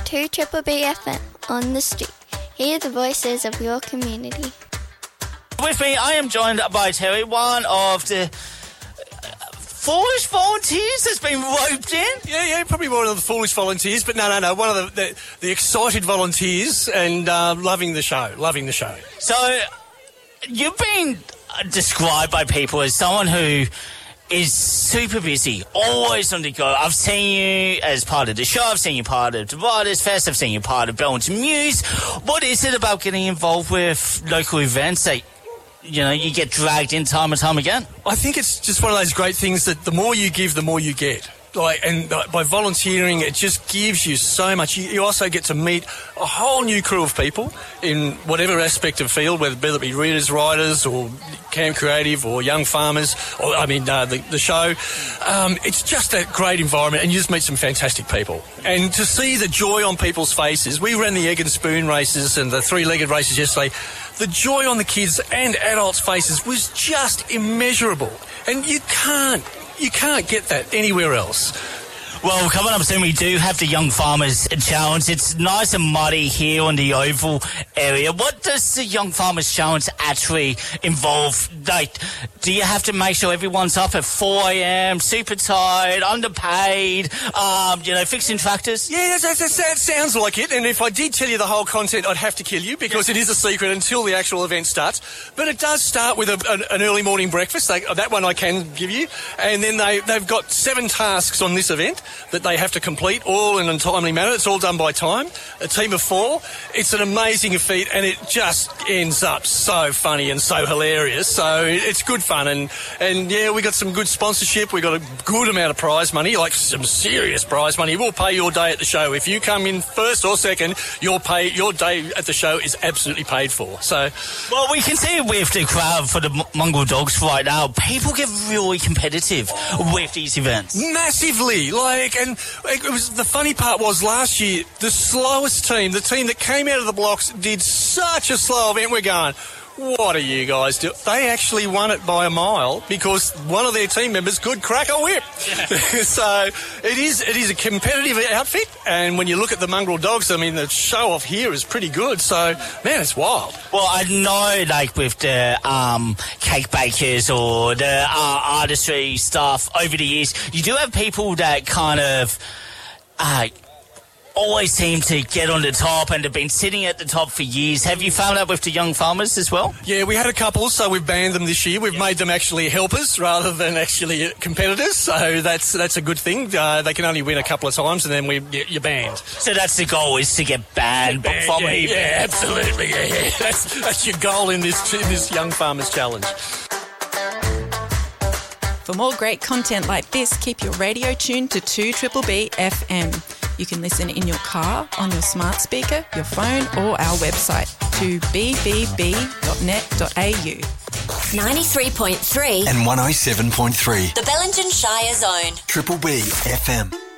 to Triple B FM on the street. Hear the voices of your community. With me, I am joined by Terry, one of the foolish volunteers that's been roped in. Yeah, probably one of the foolish volunteers, but no, one of the excited volunteers and loving the show. So, you've been described by people as someone who is super busy, always on the go. I've seen you as part of the show, I've seen you part of the Writers' Fest, I've seen you part of Bellington Muse. What is it about getting involved with local events that, you know, you get dragged in time and time again? I think it's just one of those great things that the more you give, the more you get. By volunteering, it just gives you so much. You also get to meet a whole new crew of people in whatever aspect of field, whether it be readers, writers, or Camp Creative, or young farmers, or the show. It's just a great environment, and you just meet some fantastic people. And to see the joy on people's faces, we ran the egg and spoon races and the three-legged races yesterday. The joy on the kids' and adults' faces was just immeasurable, and you can't get that anywhere else. Well, coming up soon, we do have the Young Farmers Challenge. It's nice and muddy here on the Oval area. What does the Young Farmers Challenge actually involve? Like, do you have to make sure everyone's up at 4 a.m., super tired, underpaid, fixing tractors? Yeah, that sounds like it. And if I did tell you the whole content, I'd have to kill you because it is a secret until the actual event starts. But it does start with an early morning breakfast. That one I can give you. And then they've got 7 tasks on this event that they have to complete, all in a timely manner. It's all done by time. A team of 4. It's an amazing feat, and it just ends up so funny and so hilarious. So it's good fun, and yeah, we got some good sponsorship. We got a good amount of prize money, like some serious prize money. We'll pay your day at the show. If you come in first or second, your day at the show is absolutely paid for. So, well, we can see with the crowd for the Mongrel Dogs right now, people get really competitive with these events. Massively, and it was the funny part was last year the slowest team, the team that came out of the blocks, did such a slow event. We're going, what are you guys doing? They actually won it by a mile because one of their team members could crack a whip. Yeah. So it is a competitive outfit, and when you look at the Mongrel Dogs, the show off here is pretty good. So, man, it's wild. Well, I know, with the cake bakers or the artistry stuff over the years, you do have people that kind of always seem to get on the top and have been sitting at the top for years. Have you found out with the young farmers as well? Yeah, we had a couple, so we've banned them this year. We've made them actually helpers rather than actually competitors, so that's a good thing. They can only win a couple of times and then you're banned. So that's the goal, is to get banned from it? Yeah, absolutely. Yeah. That's your goal in this Young Farmers Challenge. For more great content like this, keep your radio tuned to 2BBB FM. You can listen in your car, on your smart speaker, your phone, or our website, 2bbb.net.au. 93.3 and 107.3. The Bellingen Shire Zone. Triple B FM.